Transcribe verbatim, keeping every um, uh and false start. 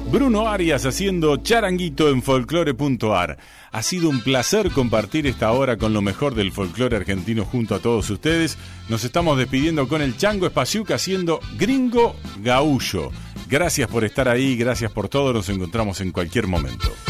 Bruno Arias haciendo charanguito en folclore punto ar. Ha sido un placer compartir esta hora con lo mejor del folclore argentino junto a todos ustedes. Nos estamos despidiendo con el Chango Espaciuca haciendo Gringo Gaullo. Gracias por estar ahí, gracias por todo, nos encontramos en cualquier momento.